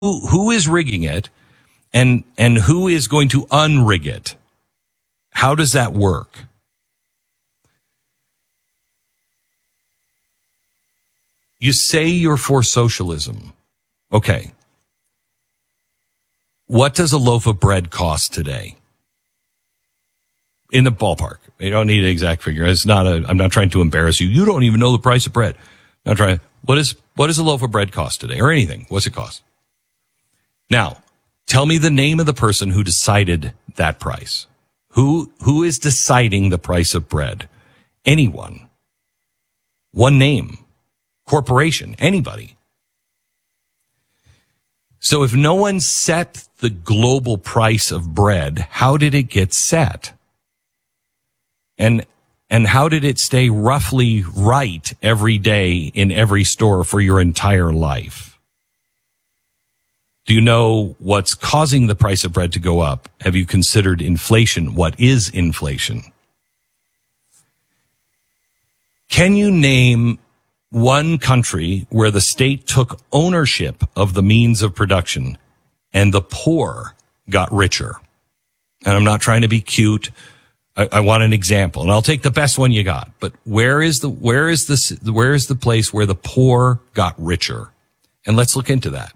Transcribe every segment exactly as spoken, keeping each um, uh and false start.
who, who is rigging it and, and who is going to unrig it? How does that work? You say you're for socialism. Okay. What does a loaf of bread cost today? In the ballpark. You don't need an exact figure. It's not a, I'm not trying to embarrass you. You don't even know the price of bread. I'm not trying. What is, what does a loaf of bread cost today or anything? What's it cost? Now, tell me the name of the person who decided that price. Who, who is deciding the price of bread? Anyone. One name. Corporation. Anybody. So if no one set the global price of bread, how did it get set? And, and how did it stay roughly right every day in every store for your entire life? Do you know what's causing the price of bread to go up? Have you considered inflation? What is inflation? Can you name one country where the state took ownership of the means of production and the poor got richer? And I'm not trying to be cute. I, I want an example, and I'll take the best one you got. But where is the where is this where is the place where the poor got richer? And let's look into that.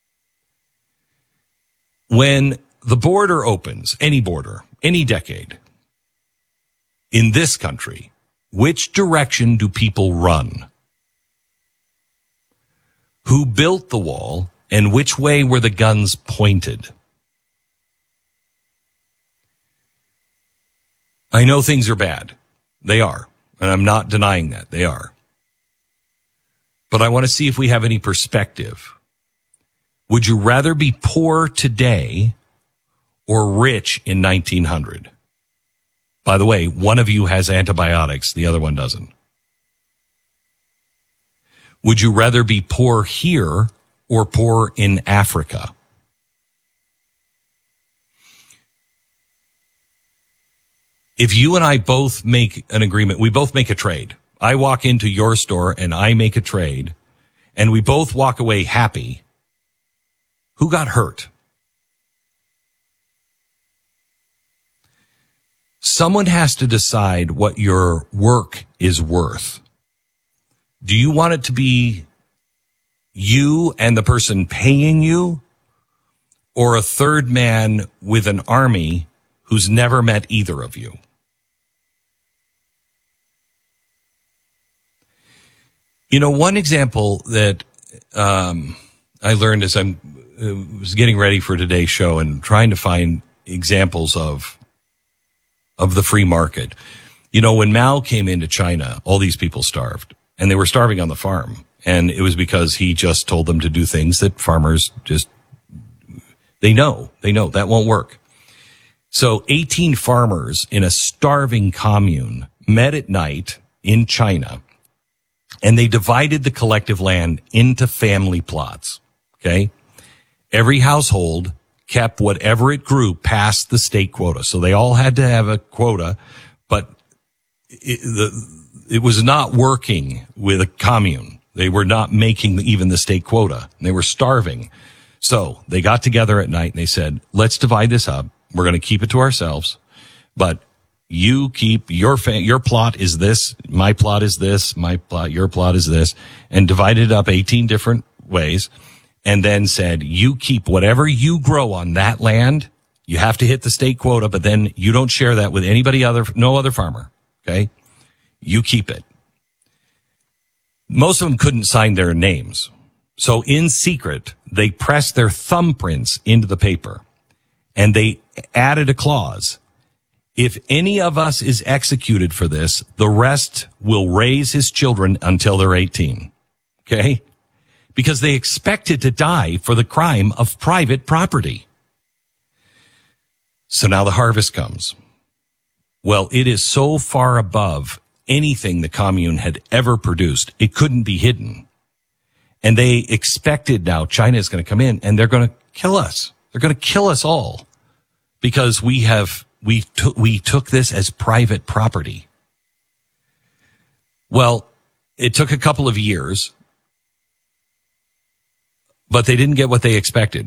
When the border opens, any border, any decade, in this country, which direction do people run? Who built the wall, and which way were the guns pointed? I know things are bad. They are. And I'm not denying that. They are. But I want to see if we have any perspective. Would you rather be poor today or rich in nineteen hundred? By the way, one of you has antibiotics. The other one doesn't. Would you rather be poor here or poor in Africa? If you and I both make an agreement, we both make a trade. I walk into your store and I make a trade, and we both walk away happy. Who got hurt? Someone has to decide what your work is worth. Do you want it to be you and the person paying you, or a third man with an army who's never met either of you? You know, one example that um, I learned as I was getting ready for today's show and trying to find examples of of the free market. You know, when Mao came into China, all these people starved, and they were starving on the farm. And it was because he just told them to do things that farmers just, they know, they know that won't work. So eighteen farmers in a starving commune met at night in China, and they divided the collective land into family plots. Okay. Every household kept whatever it grew past the state quota. So they all had to have a quota, but it, the, it was not working with a commune. They were not making even the state quota. They were starving. So they got together at night and they said, let's divide this up. We're going to keep it to ourselves, but you keep your fa- your plot is this, my plot is this, my plot, your plot is this, and divided it up eighteen different ways. And then said, you keep whatever you grow on that land. You have to hit the state quota, but then you don't share that with anybody other, no other farmer. Okay. You keep it. Most of them couldn't sign their names. So in secret, they pressed their thumbprints into the paper and they added a clause. If any of us is executed for this, the rest will raise his children until they're eighteen. Okay. Because they expected to die for the crime of private property. So now the harvest comes. Well, it is so far above anything the commune had ever produced, it couldn't be hidden. And they expected now China is going to come in and they're going to kill us. They're going to kill us all because we have, we took, we took this as private property. Well, it took a couple of years. but they didn't get what they expected.